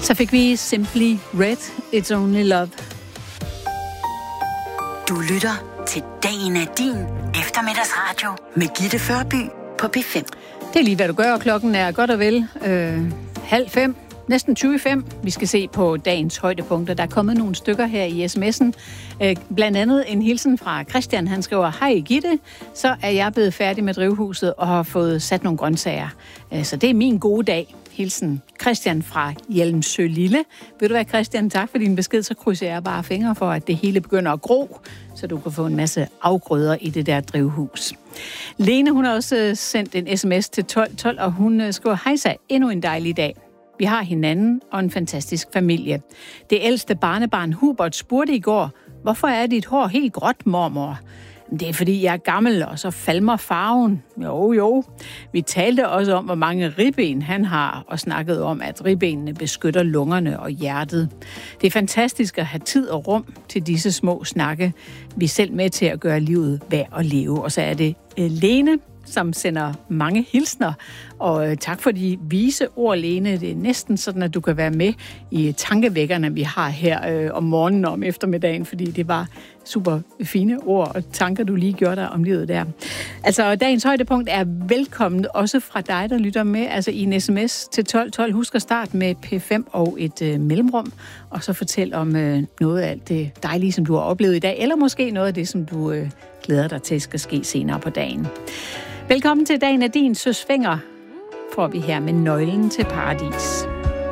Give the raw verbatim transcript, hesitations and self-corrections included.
Så fik vi Simply Red, It's Only Love. Du lytter til Dagen er din eftermiddagsradio med Gitte Førby på P fem. Det er lige, hvad du gør, og klokken er godt og vel øh, halv fem. Næsten tyve fem. Vi skal se på dagens højdepunkter. Der er kommet nogle stykker her i sms'en. Øh, blandt andet en hilsen fra Christian. Han skriver, hej Gitte, så er jeg blevet færdig med drivhuset og har fået sat nogle grøntsager. Øh, så det er min gode dag. Hilsen Christian fra Hjelmsø Lille. Ved du hvad, Christian, tak for din besked. Så krydser jeg bare fingre for, at det hele begynder at gro, så du kan få en masse afgrøder i det der drivhus. Lene, hun har også sendt en sms til tolv tolv, og hun skriver, hej så, endnu en dejlig dag. Vi har hinanden og en fantastisk familie. Det ældste barnebarn Hubert spurgte i går, hvorfor er dit hår helt gråt, mormor? Det er, fordi jeg er gammel, og så falmer farven. Jo, jo. Vi talte også om, hvor mange ribben han har, og snakkede om, at ribbenene beskytter lungerne og hjertet. Det er fantastisk at have tid og rum til disse små snakke. Vi er selv med til at gøre livet værd at leve. Og så er det Lene, som sender mange hilsner. Og øh, tak for de vise ord, Lene. Det er næsten sådan, at du kan være med i tankevækkerne, vi har her øh, om morgenen og om eftermiddagen, fordi det var super fine ord og tanker, du lige gjorde dig om livet der. Altså, dagens højdepunkt er velkommen også fra dig, der lytter med, altså i en sms til tolv tolv. Husk at starte med P fem og et øh, mellemrum, og så fortæl om øh, noget af alt det dejlige, som du har oplevet i dag, eller måske noget af det, som du øh, glæder dig til, skal ske senere på dagen. Velkommen til Dagen af din Søs Fenger, får vi her med nøglen til paradis.